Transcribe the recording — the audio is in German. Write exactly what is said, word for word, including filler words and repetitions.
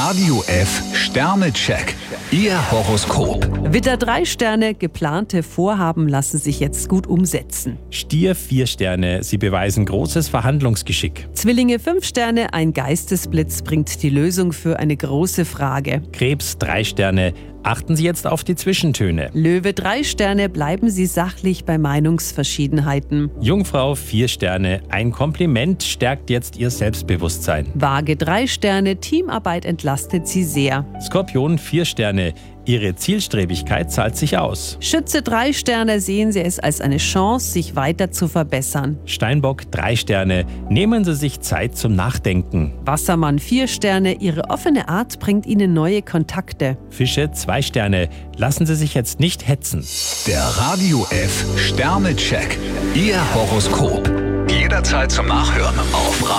Radio F Sternecheck. Ihr Horoskop. Widder drei Sterne, geplante Vorhaben lassen sich jetzt gut umsetzen. Stier vier Sterne, Sie beweisen großes Verhandlungsgeschick. Zwillinge fünf Sterne, ein Geistesblitz bringt die Lösung für eine große Frage. Krebs drei Sterne, achten Sie jetzt auf die Zwischentöne. Löwe drei Sterne, bleiben Sie sachlich bei Meinungsverschiedenheiten. Jungfrau vier Sterne, ein Kompliment stärkt jetzt Ihr Selbstbewusstsein. Waage drei Sterne, Teamarbeit entlastet Sie sehr. Skorpion vier Sterne, Ihre Zielstrebigkeit zahlt sich aus. Schütze drei Sterne, sehen Sie es als eine Chance, sich weiter zu verbessern. Steinbock drei Sterne, nehmen Sie sich Zeit zum Nachdenken. Wassermann vier Sterne, Ihre offene Art bringt Ihnen neue Kontakte. Fische zwei Sterne, lassen Sie sich jetzt nicht hetzen. Der Radio F Sternecheck. Ihr Horoskop. Jederzeit zum Nachhören auf